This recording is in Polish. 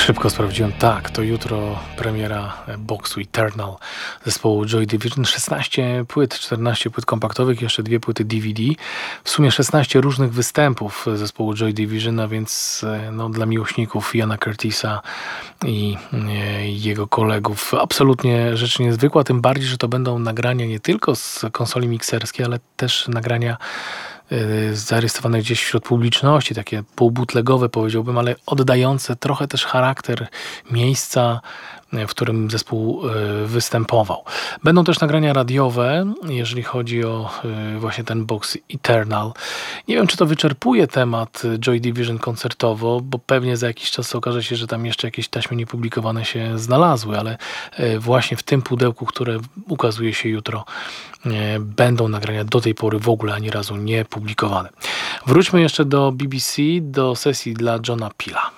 Szybko sprawdziłem. Tak, to jutro premiera boksu Eternal zespołu Joy Division. 16 płyt, 14 płyt kompaktowych, jeszcze 2 płyty DVD. W sumie 16 różnych występów zespołu Joy Division, a więc dla miłośników Iana Curtisa i jego kolegów absolutnie rzecz niezwykła, tym bardziej, że to będą nagrania nie tylko z konsoli mikserskiej, ale też nagrania zarejestrowane gdzieś wśród publiczności, takie półbutlegowe powiedziałbym, ale oddające trochę też charakter miejsca, w którym zespół występował. Będą też nagrania radiowe, jeżeli chodzi o właśnie ten box Eternal. Nie wiem, czy to wyczerpuje temat Joy Division koncertowo, bo pewnie za jakiś czas okaże się, że tam jeszcze jakieś taśmy niepublikowane się znalazły, ale właśnie w tym pudełku, które ukazuje się jutro, będą nagrania do tej pory w ogóle ani razu nie publikowane. Wróćmy jeszcze do BBC, do sesji dla Johna Peela.